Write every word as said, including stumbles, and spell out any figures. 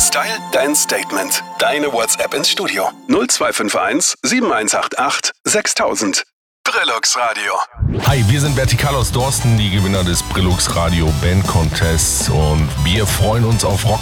Style, dein Statement. Deine WhatsApp ins Studio. null zwei fünf eins sieben eins acht acht sechstausend. Brillux Radio. Hi, wir sind Vertikalos Dorsten, die Gewinner des Brillux Radio Band Contests, und wir freuen uns auf Rock